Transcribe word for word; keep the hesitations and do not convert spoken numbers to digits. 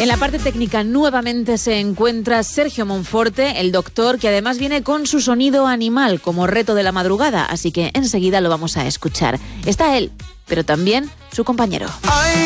En la parte técnica nuevamente se encuentra Sergio Monforte, el doctor, que además viene con su sonido animal como reto de la madrugada, así que enseguida lo vamos a escuchar. Está él, pero también su compañero.